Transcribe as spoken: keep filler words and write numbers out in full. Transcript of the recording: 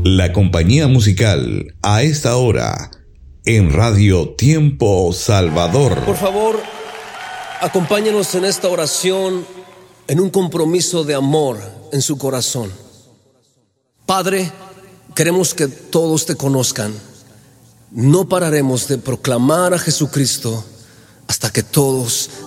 La compañía musical a esta hora en Radio Tiempo Salvador. Por favor, acompáñenos en esta oración, en un compromiso de amor en su corazón. Padre, queremos que todos te conozcan. No pararemos de proclamar a Jesucristo hasta que todos